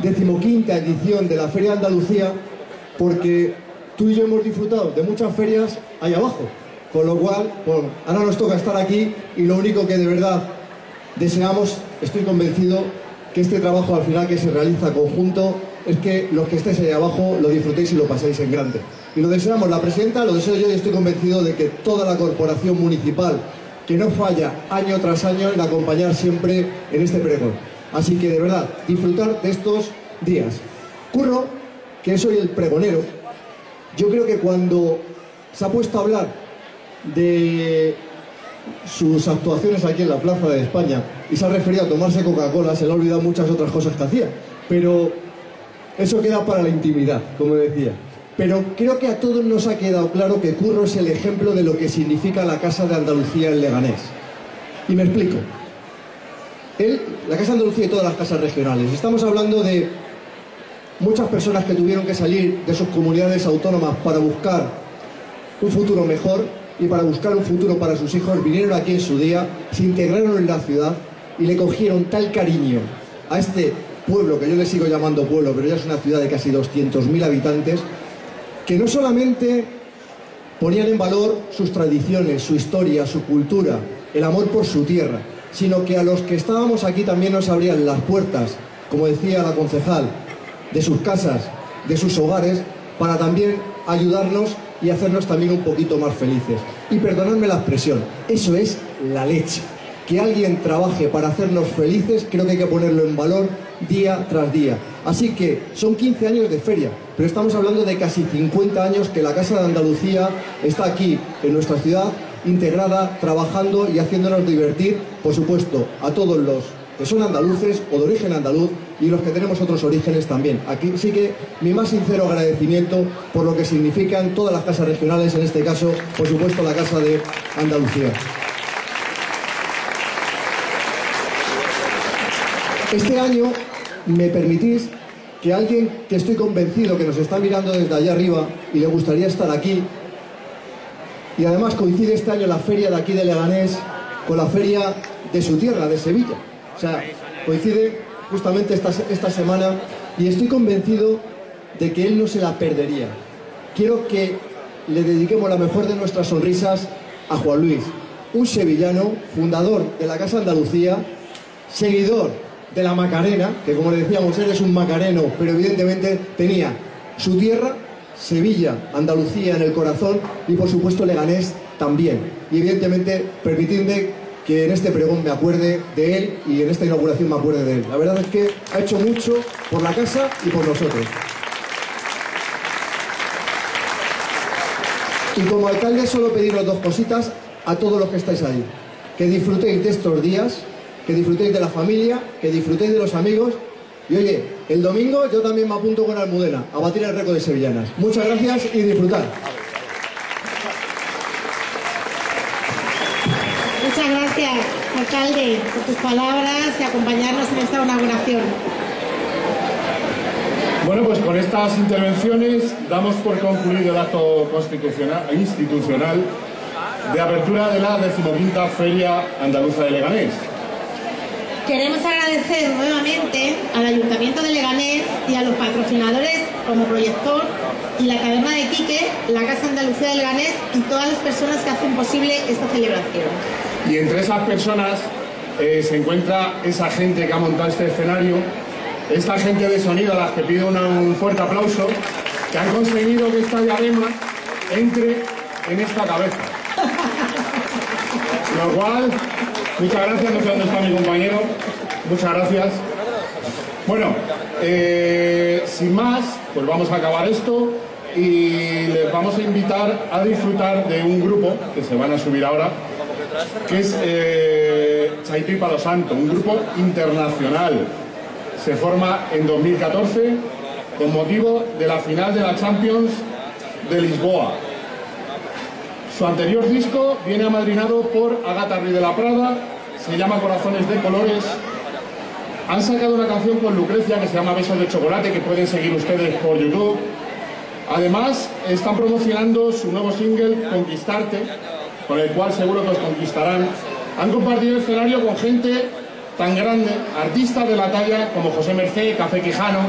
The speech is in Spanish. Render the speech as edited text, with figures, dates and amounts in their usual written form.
15ª edición de la Feria de Andalucía, porque tú y yo hemos disfrutado de muchas ferias ahí abajo, con lo cual, pues, ahora nos toca estar aquí y lo único que de verdad deseamos, estoy convencido, que este trabajo al final que se realiza conjunto es que los que estéis ahí abajo lo disfrutéis y lo paséis en grande. Y lo deseamos la presidenta, lo deseo yo y estoy convencido de que toda la corporación municipal, que no falla año tras año en acompañar siempre en este pregón. Así que de verdad, disfrutar de estos días. Curro, que soy el pregonero, yo creo que cuando se ha puesto a hablar de sus actuaciones aquí en la Plaza de España y se ha referido a tomarse Coca-Cola, se le ha olvidado muchas otras cosas que hacía, pero eso queda para la intimidad, como decía. Pero creo que a todos nos ha quedado claro que Curro es el ejemplo de lo que significa la Casa de Andalucía en Leganés. Y me explico. La Casa de Andalucía y todas las casas regionales, estamos hablando de muchas personas que tuvieron que salir de sus comunidades autónomas para buscar un futuro mejor y para buscar un futuro para sus hijos, vinieron aquí en su día, se integraron en la ciudad y le cogieron tal cariño a este pueblo, que yo le sigo llamando pueblo, pero ya es una ciudad de casi 200.000 habitantes, que no solamente ponían en valor sus tradiciones, su historia, su cultura, el amor por su tierra, sino que a los que estábamos aquí también nos abrían las puertas, como decía la concejal, de sus casas, de sus hogares, para también ayudarnos y hacernos también un poquito más felices. Y perdonadme la expresión, eso es la leche. Que alguien trabaje para hacernos felices, creo que hay que ponerlo en valor día tras día. Así que son 15 años de feria, pero estamos hablando de casi 50 años que la Casa de Andalucía está aquí, en nuestra ciudad, integrada, trabajando y haciéndonos divertir, por supuesto, a todos los que son andaluces o de origen andaluz y los que tenemos otros orígenes también. Aquí sí que mi más sincero agradecimiento por lo que significan todas las casas regionales, en este caso, por supuesto, la Casa de Andalucía. Este año, me permitís que alguien que estoy convencido que nos está mirando desde allá arriba y le gustaría estar aquí, y además coincide este año la feria de aquí de Leganés con la feria de su tierra, de Sevilla. O sea, coincide justamente esta semana y estoy convencido de que él no se la perdería. Quiero que le dediquemos la mejor de nuestras sonrisas a Juan Luis, un sevillano, fundador de la Casa Andalucía, seguidor de la Macarena, que como le decíamos, él es un macareno, pero evidentemente tenía su tierra, Sevilla, Andalucía en el corazón y por supuesto Leganés también. Y evidentemente, permitidme que en este pregón me acuerde de él y en esta inauguración me acuerde de él. La verdad es que ha hecho mucho por la casa y por nosotros. Y como alcalde solo pediros dos cositas a todos los que estáis ahí. Que disfrutéis de estos días, que disfrutéis de la familia, que disfrutéis de los amigos. Y oye, el domingo yo también me apunto con Almudena a batir el récord de sevillanas. Muchas gracias y disfrutad. Muchas gracias, alcalde, por tus palabras y acompañarnos en esta inauguración. Bueno, pues con estas intervenciones damos por concluido el acto institucional de apertura de la 15ª Feria Andaluza de Leganés. Queremos agradecer nuevamente al Ayuntamiento de Leganés y a los patrocinadores como Proyector y la Taberna de Quique, la Casa Andalucía de Leganés y todas las personas que hacen posible esta celebración. Y entre esas personas se encuentra esa gente que ha montado este escenario, esta gente de sonido a las que pido un fuerte aplauso, que han conseguido que esta diadema entre en esta cabeza. Lo cual, muchas gracias, no sé dónde está mi compañero, muchas gracias. Bueno, sin más, pues vamos a acabar esto y les vamos a invitar a disfrutar de un grupo que se van a subir ahora, que es Chaito y Palo Santo, un grupo internacional. Se forma en 2014 con motivo de la final de la Champions de Lisboa. Su anterior disco viene amadrinado por Agata Ruiz de la Prada, se llama Corazones de Colores. Han sacado una canción con Lucrecia que se llama Besos de Chocolate, que pueden seguir ustedes por YouTube. Además, están promocionando su nuevo single, Conquistarte, con el cual seguro que os conquistarán. Han compartido escenario con gente tan grande, artistas de la talla como José Mercé, Café Quijano,